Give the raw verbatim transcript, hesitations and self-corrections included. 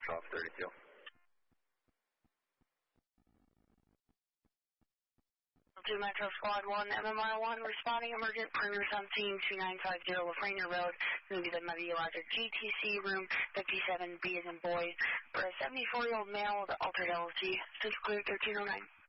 twelve thirty-two. two Metro Squad one, M M R one, responding emergent, perimeter seventeen, two nine five zero, Lafreniere Road, going to be the Meteorologic G T C room, fifty-seven B as in boy, for a seventy-four-year-old male with altered L T, Central Clear thirteen oh nine.